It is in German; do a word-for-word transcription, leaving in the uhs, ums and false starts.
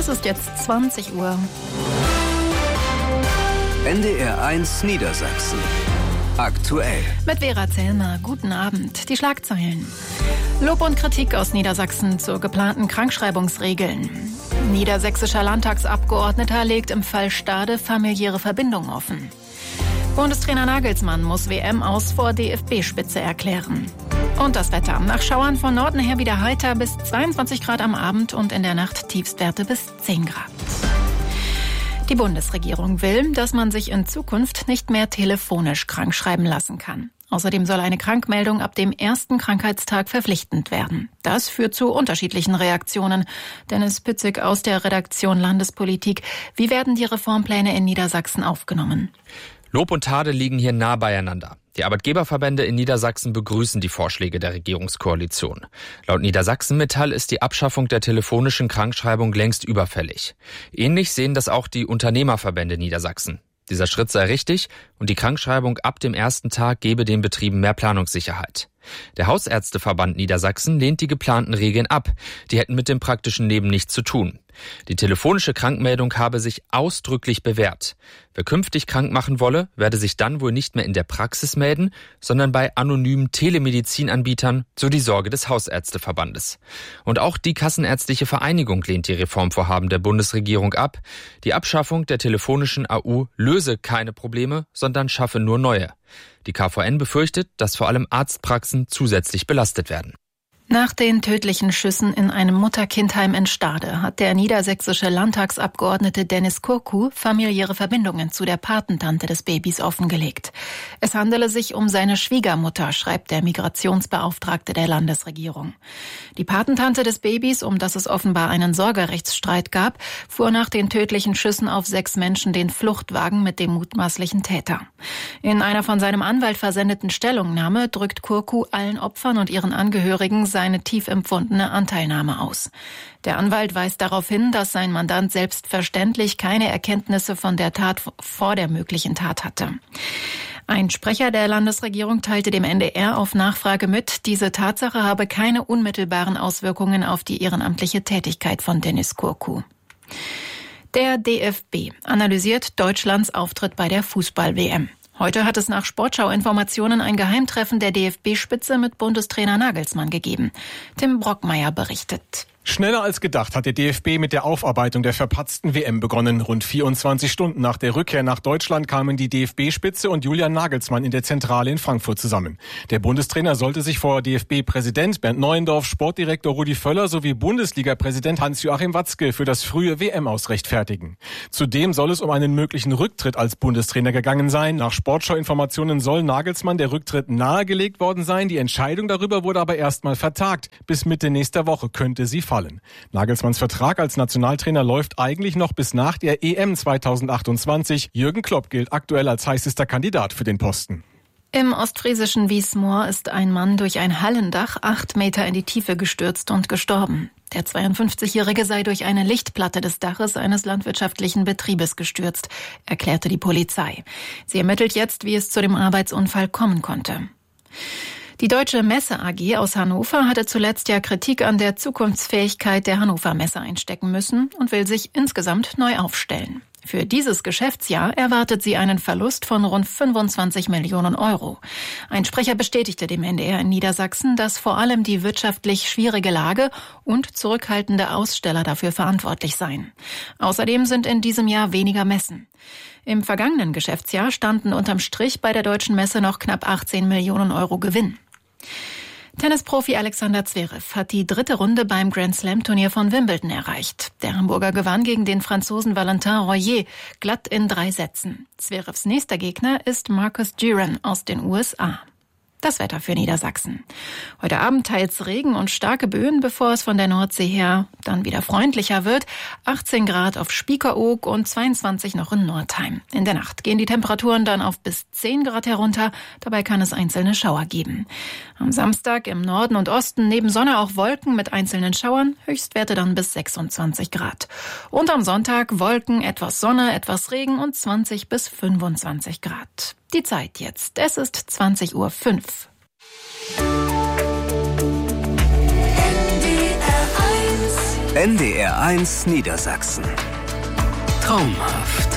Es ist jetzt zwanzig Uhr. N D R eins Niedersachsen. Aktuell. Mit Vera Zellmer. Guten Abend. Die Schlagzeilen. Lob und Kritik aus Niedersachsen zu geplanten Krankschreibungsregeln. Niedersächsischer Landtagsabgeordneter legt im Fall Stade familiäre Verbindung offen. Bundestrainer Nagelsmann muss W M aus vor D F B-Spitze erklären. Und das Wetter. Nach Schauern von Norden her wieder heiter bis zweiundzwanzig Grad am Abend und in der Nacht Tiefstwerte bis zehn Grad. Die Bundesregierung will, dass man sich in Zukunft nicht mehr telefonisch krankschreiben lassen kann. Außerdem soll eine Krankmeldung ab dem ersten Krankheitstag verpflichtend werden. Das führt zu unterschiedlichen Reaktionen. Dennis Pützig aus der Redaktion Landespolitik. Wie werden die Reformpläne in Niedersachsen aufgenommen? Lob und Tadel liegen hier nah beieinander. Die Arbeitgeberverbände in Niedersachsen begrüßen die Vorschläge der Regierungskoalition. Laut Niedersachsen Metall ist die Abschaffung der telefonischen Krankschreibung längst überfällig. Ähnlich sehen das auch die Unternehmerverbände Niedersachsen. Dieser Schritt sei richtig und die Krankschreibung ab dem ersten Tag gebe den Betrieben mehr Planungssicherheit. Der Hausärzteverband Niedersachsen lehnt die geplanten Regeln ab. Die hätten mit dem praktischen Leben nichts zu tun. Die telefonische Krankmeldung habe sich ausdrücklich bewährt. Wer künftig krank machen wolle, werde sich dann wohl nicht mehr in der Praxis melden, sondern bei anonymen Telemedizinanbietern, so die Sorge des Hausärzteverbandes. Und auch die Kassenärztliche Vereinigung lehnt die Reformvorhaben der Bundesregierung ab. Die Abschaffung der telefonischen A U löse keine Probleme, sondern schaffe nur neue. Die K V N befürchtet, dass vor allem Arztpraxen zusätzlich belastet werden. Nach den tödlichen Schüssen in einem Mutter-Kind-Heim in Stade hat der niedersächsische Landtagsabgeordnete Dennis Kurku familiäre Verbindungen zu der Patentante des Babys offengelegt. Es handele sich um seine Schwiegermutter, schreibt der Migrationsbeauftragte der Landesregierung. Die Patentante des Babys, um das es offenbar einen Sorgerechtsstreit gab, fuhr nach den tödlichen Schüssen auf sechs Menschen den Fluchtwagen mit dem mutmaßlichen Täter. In einer von seinem Anwalt versendeten Stellungnahme drückt Kurku allen Opfern und ihren Angehörigen seine tief empfundene Anteilnahme aus. Der Anwalt weist darauf hin, dass sein Mandant selbstverständlich keine Erkenntnisse von der Tat vor der möglichen Tat hatte. Ein Sprecher der Landesregierung teilte dem N D R auf Nachfrage mit, diese Tatsache habe keine unmittelbaren Auswirkungen auf die ehrenamtliche Tätigkeit von Dennis Kurku. Der D F B analysiert Deutschlands Auftritt bei der Fußball-W M. Heute hat es nach Sportschau-Informationen ein Geheimtreffen der D F B-Spitze mit Bundestrainer Nagelsmann gegeben. Tim Brockmeier berichtet. Schneller als gedacht hat der D F B mit der Aufarbeitung der verpatzten W M begonnen. Rund vierundzwanzig Stunden nach der Rückkehr nach Deutschland kamen die D F B-Spitze und Julian Nagelsmann in der Zentrale in Frankfurt zusammen. Der Bundestrainer sollte sich vor D F B-Präsident Bernd Neuendorf, Sportdirektor Rudi Völler sowie Bundesliga-Präsident Hans-Joachim Watzke für das frühe W M-Aus rechtfertigen. Zudem soll es um einen möglichen Rücktritt als Bundestrainer gegangen sein. Nach Sportschau-Informationen soll Nagelsmann der Rücktritt nahegelegt worden sein. Die Entscheidung darüber wurde aber erstmal vertagt. Bis Mitte nächster Woche könnte sie fallen. Nagelsmanns Vertrag als Nationaltrainer läuft eigentlich noch bis nach der E M zweitausendachtundzwanzig. Jürgen Klopp gilt aktuell als heißester Kandidat für den Posten. Im ostfriesischen Wiesmoor ist ein Mann durch ein Hallendach acht Meter in die Tiefe gestürzt und gestorben. Der zweiundfünfzigjährige sei durch eine Lichtplatte des Daches eines landwirtschaftlichen Betriebes gestürzt, erklärte die Polizei. Sie ermittelt jetzt, wie es zu dem Arbeitsunfall kommen konnte. Die Deutsche Messe A G aus Hannover hatte zuletzt ja Kritik an der Zukunftsfähigkeit der Hannover Messe einstecken müssen und will sich insgesamt neu aufstellen. Für dieses Geschäftsjahr erwartet sie einen Verlust von rund fünfundzwanzig Millionen Euro. Ein Sprecher bestätigte dem N D R in Niedersachsen, dass vor allem die wirtschaftlich schwierige Lage und zurückhaltende Aussteller dafür verantwortlich seien. Außerdem sind in diesem Jahr weniger Messen. Im vergangenen Geschäftsjahr standen unterm Strich bei der Deutschen Messe noch knapp achtzehn Millionen Euro Gewinn. Tennisprofi Alexander Zverev hat die dritte Runde beim Grand-Slam-Turnier von Wimbledon erreicht. Der Hamburger gewann gegen den Franzosen Valentin Royer glatt in drei Sätzen. Zverevs nächster Gegner ist Marcus Giron aus den U S A. Das Wetter für Niedersachsen. Heute Abend teils Regen und starke Böen, bevor es von der Nordsee her dann wieder freundlicher wird. achtzehn Grad auf Spiekeroog und zweiundzwanzig noch in Nordheim. In der Nacht gehen die Temperaturen dann auf bis zehn Grad herunter. Dabei kann es einzelne Schauer geben. Am Samstag im Norden und Osten neben Sonne auch Wolken mit einzelnen Schauern. Höchstwerte dann bis sechsundzwanzig Grad. Und am Sonntag Wolken, etwas Sonne, etwas Regen und zwanzig bis fünfundzwanzig Grad. Die Zeit jetzt. Es ist zwanzig Uhr fünf. N D R eins N D R eins Niedersachsen. Traumhaft.